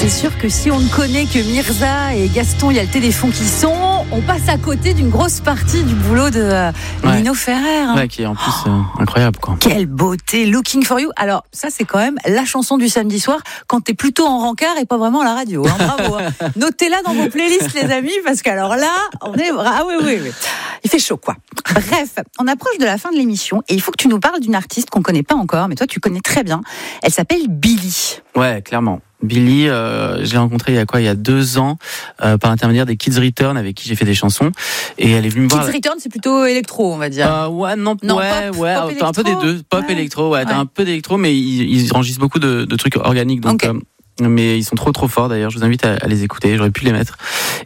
C'est sûr que si on ne connaît que Mirza et Gaston, il y a le téléphone qui sonne, on passe à côté d'une grosse partie du boulot de Nino Ferrer. Hein. Ouais, qui est en plus incroyable, quoi. Quelle beauté, Looking for You. Alors, ça, c'est quand même la chanson du samedi soir quand t'es plutôt en rencard et pas vraiment à la radio. Hein. Bravo. Hein. Notez-la dans vos playlists, les amis, parce qu'alors là, on est... Ah oui. Il fait chaud, quoi. Bref, on approche de la fin de l'émission et il faut que tu nous parles d'une artiste qu'on connaît pas encore, mais toi, tu connais très bien. Elle s'appelle Billy. Ouais, clairement. Billy, je l'ai rencontrée il y a 2 ans, par l'intermédiaire des Kids Return avec qui j'ai fait des chansons. Et elle est venue me voir. Kids Return, c'est plutôt électro, on va dire. Ouais, pop t'as un peu des deux, pop électro, t'as un peu d'électro, mais ils enregistrent beaucoup de trucs organiques, donc. Okay. Mais ils sont trop forts d'ailleurs, je vous invite à les écouter, j'aurais pu les mettre.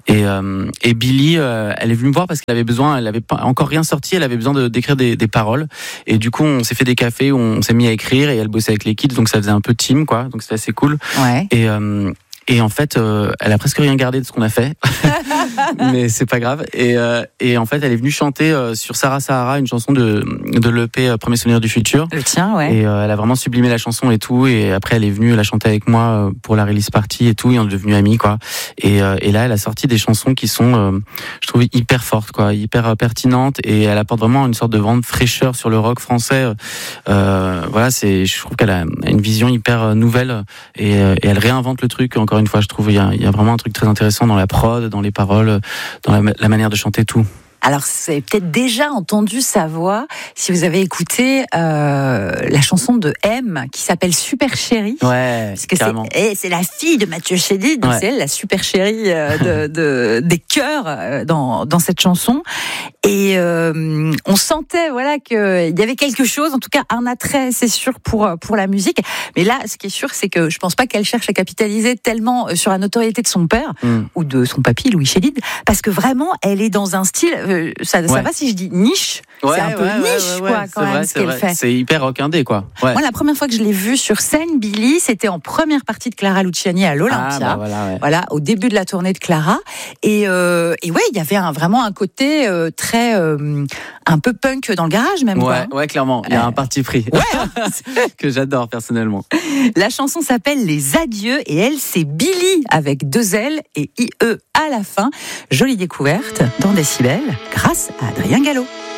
Et Billy, elle est venue me voir parce qu'elle avait besoin, elle avait pas encore rien sorti, elle avait besoin d'écrire des paroles. Et du coup, on s'est fait des cafés où on s'est mis à écrire et elle bossait avec les kids, donc ça faisait un peu team, quoi. Donc c'était assez cool. Ouais. Et en fait, elle a presque rien gardé de ce qu'on a fait, mais c'est pas grave. Et en fait, elle est venue chanter sur Sarah Sahara, une chanson de l'EP Premier Souvenir du Futur. Le tien, ouais. Et elle a vraiment sublimé la chanson et tout. Et après, elle est venue la chanter avec moi pour la release party et tout. Et on est devenus amis, quoi. Et là, elle a sorti des chansons qui sont, je trouve, hyper fortes, quoi, hyper pertinentes. Et elle apporte vraiment une sorte de vent de fraîcheur sur le rock français. Voilà, je trouve qu'elle a une vision hyper nouvelle et elle réinvente le truc. Encore une fois, je trouve il y a vraiment un truc très intéressant dans la prod, dans les paroles, dans la manière de chanter, tout. Alors, vous avez peut-être déjà entendu sa voix si vous avez écouté la chanson de M qui s'appelle Super Chérie. Ouais, parce que carrément. C'est la fille de Mathieu Chédid, donc c'est elle la super chérie des chœurs dans cette chanson. Et on sentait qu'il y avait quelque chose, en tout cas un attrait, c'est sûr, pour la musique. Mais là, ce qui est sûr, c'est que je pense pas qu'elle cherche à capitaliser tellement sur la notoriété de son père ou de son papy, Louis Chédid, parce que vraiment, elle est dans un style... Ça va si je dis niche, c'est un peu niche, quoi, quand même, ce qu'elle fait. C'est hyper rock indé, quoi. Ouais. Moi, la première fois que je l'ai vue sur scène, Billy, c'était en première partie de Clara Luciani à l'Olympia. Voilà, au début de la tournée de Clara. Et ouais, il y avait vraiment un côté très, un peu punk dans le garage, même. Ouais, clairement. Il y a un parti pris. Que j'adore, personnellement. La chanson s'appelle Les Adieux et elle, c'est Billy avec 2 L et IE à la fin. Jolie découverte dans Décibel grâce à Adrien Gallo.